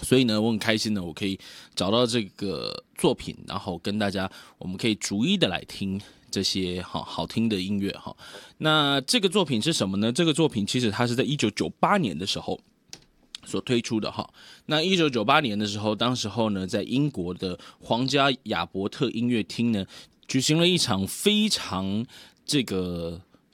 所以呢，我很开心呢，我可以找到这个作品，然后跟大家，我们可以逐一的来听这些好听的音乐哈。那这个作品是什么呢？这个作品其实它是在1998年的时候所推出的哈。那1998年的时候，当时候呢，在英国的皇家亚伯特音乐厅呢，举行了一场非常这个